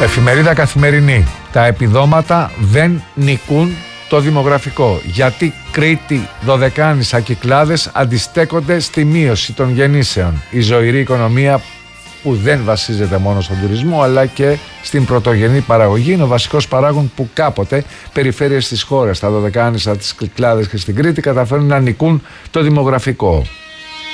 Εφημερίδα Καθημερινή. Τα επιδόματα δεν νικούν το δημογραφικό. Γιατί Κρήτη, Δωδεκάνησα, Κυκλάδες αντιστέκονται στη μείωση των γεννήσεων. Η ζωηρή οικονομία που δεν βασίζεται μόνο στον τουρισμό αλλά και στην πρωτογενή παραγωγή είναι ο βασικός παράγων που κάποτε περιφέρειες της χώρας, τα Δωδεκάνησα, τις Κυκλάδες και στην Κρήτη καταφέρουν να νικούν το δημογραφικό.